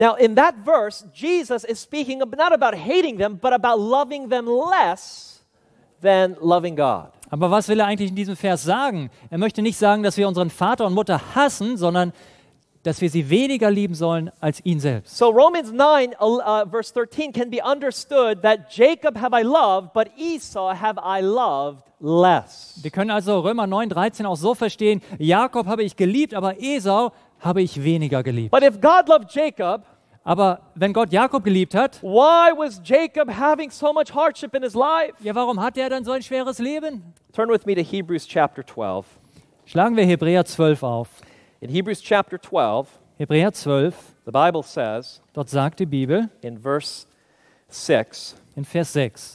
Now, in that verse, Jesus is speaking not about hating them, but about loving them less than loving God. Aber was will er eigentlich in diesem Vers sagen? Er möchte nicht sagen, dass wir unseren Vater und Mutter hassen, sondern dass wir sie weniger lieben sollen als ihn selbst. So Romans 9, verse 13 can be understood that Jacob have I loved, but Esau have I loved less. Wir können also Römer 9,13 auch so verstehen, Jakob habe ich geliebt, aber Esau habe ich weniger geliebt. But if God loved Jacob, Aber wenn Gott Jakob geliebt hat, why was Jacob having so much hardship in his life? ja, warum hat er dann so ein schweres Leben? Turn with me to Hebrews chapter 12. Schlagen wir Hebräer 12 auf. In Hebrews chapter 12, Hebräer 12, the Bible says dort sagt die Bibel in verse 6, in Vers 6,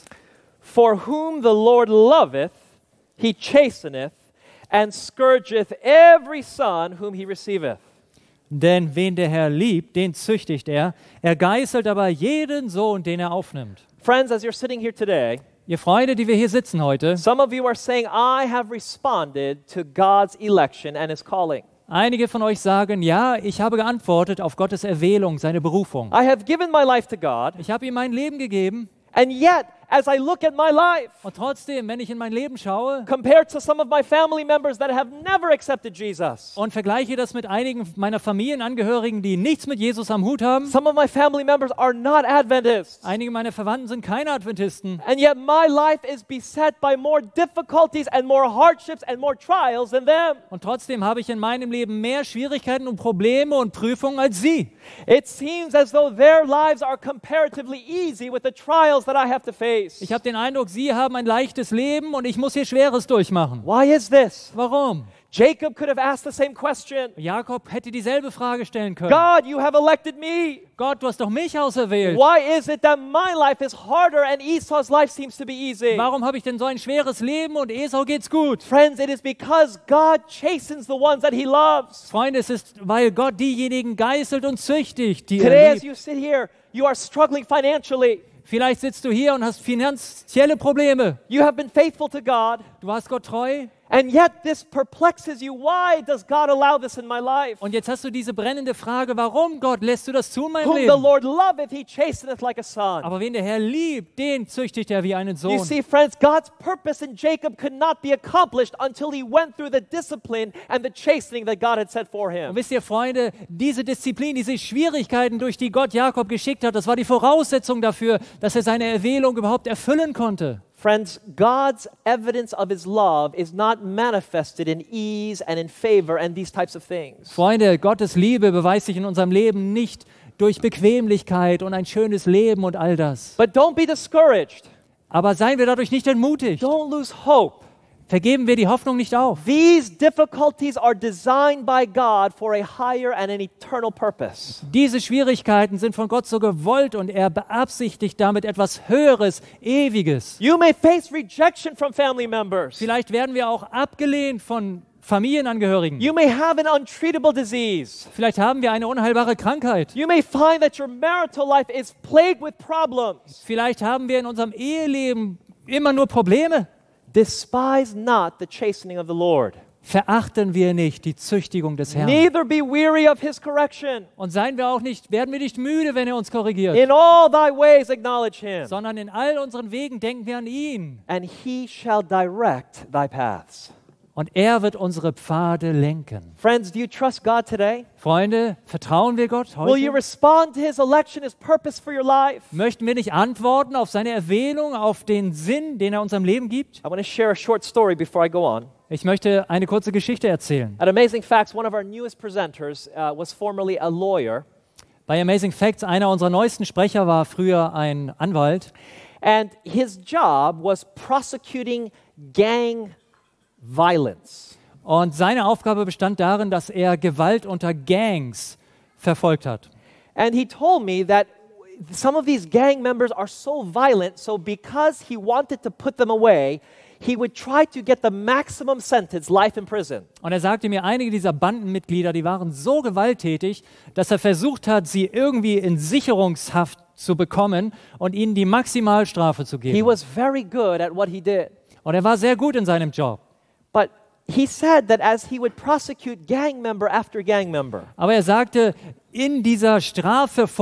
For whom the Lord loveth, he chasteneth, and scourgeth every son whom he receiveth. denn wen der Herr liebt, den züchtigt er. Er geißelt aber jeden Sohn, den er aufnimmt. Friends, as you're sitting here today, Ihr Freunde, die wir hier sitzen heute, some of you are saying, I have responded to God's election and his calling. einige von euch sagen, ja, ich habe geantwortet auf Gottes Erwählung, seine Berufung. I have given my life to God, Ich habe ihm mein Leben gegeben and yet, as I look at my life, und trotzdem, wenn ich in mein Leben schaue compared to some of my family members that have never accepted Jesus, und vergleiche das mit einigen meiner Familienangehörigen, die nichts mit Jesus am Hut haben, some of my family members are not Adventists, einige meiner Verwandten sind keine Adventisten, and yet my life is beset by more difficulties and more hardships and more trials than them. und trotzdem habe ich in meinem Leben mehr Schwierigkeiten und Probleme und Prüfungen als sie. It seems as though their lives are comparatively easy with the trials that I have to face. Ich habe den Eindruck, sie haben ein leichtes Leben und ich muss hier Schweres durchmachen. Why is this? Warum? Jacob could have asked the same question. Jakob hätte dieselbe Frage stellen können. God, you have elected me. Gott, du hast doch mich auserwählt. Why is it that my life is harder and Esau's life seems to be easy? Warum habe ich denn so ein schweres Leben und Esau geht's gut? Friends, it is because God chastens the ones that he loves. Freunde, es ist, weil Gott diejenigen geißelt und züchtigt, die Today, er as liebt. you sit here, you are struggling financially. Vielleicht sitzt du hier und hast finanzielle Probleme. You have been faithful to God, Du warst Gott treu and yet this perplexes you. Why does God allow this in my life? und jetzt hast du diese brennende Frage, warum Gott lässt du das zu in meinem Whom the Leben? Lord loveth, he chasteneth like a son. Aber wen der Herr liebt, den züchtigt er wie einen You Sohn. see, friends, God's purpose in Jacob could not be accomplished until he went through the discipline and the chastening that God had set for Und him. wisst ihr, Freunde, diese Disziplin, diese Schwierigkeiten, durch die Gott Jakob geschickt hat, das war die Voraussetzung dafür, dass er seine Erwählung überhaupt erfüllen konnte. Friends, God's evidence of his love is not manifested in ease and in favor and these types of things. Freunde, Gottes Liebe beweist sich in unserem Leben nicht durch Bequemlichkeit und ein schönes Leben und all das. But don't be discouraged. Aber seien wir dadurch nicht entmutigt. Don't lose hope. Vergeben wir die Hoffnung nicht auf. These difficulties are designed by God for a higher and an eternal purpose. Diese Schwierigkeiten sind von Gott so gewollt und er beabsichtigt damit etwas Höheres, Ewiges. You may face rejection from family members. Vielleicht werden wir auch abgelehnt von Familienangehörigen. You may have an untreatable disease. Vielleicht haben wir eine unheilbare Krankheit. You may find that your marital life is plagued with problems. Vielleicht haben wir in unserem Eheleben immer nur Probleme. Despise not the chastening of the Lord. Verachten wir nicht die Züchtigung des Herrn. Neither be weary of his correction. Und werden wir nicht müde, wenn er uns korrigiert, In all thy ways acknowledge him, sondern in all unseren Wegen denken wir an ihn. and he shall direct thy paths. Und er wird unsere Pfade lenken. Friends, do you trust God today? Freunde, vertrauen wir Gott Will you heute? respond to his election, his purpose for your life? Möchten wir nicht antworten auf seine Erwählung, auf den Sinn, den er unserem Leben gibt? I want to share a short story before I go on. Ich möchte eine kurze Geschichte erzählen. At Amazing Facts, one of our newest presenters was formerly a lawyer, Bei Amazing Facts, einer unserer neuesten Sprecher war früher ein Anwalt. and his job was prosecuting gang violence. Und seine Aufgabe bestand darin, dass er Gewalt unter Gangs verfolgt hat. And he told me that some of these gang members are so violent, so because he wanted to put them away, he would try to get the maximum sentence, life in prison. Und er sagte mir, einige dieser Bandenmitglieder, die waren so gewalttätig, dass er versucht hat, sie irgendwie in Sicherungshaft zu bekommen und ihnen die Maximalstrafe zu He geben. was very good at what he did. Und er war sehr gut in seinem Job. But he said that as he would prosecute gang member after gang member, Aber er sagte, in dieser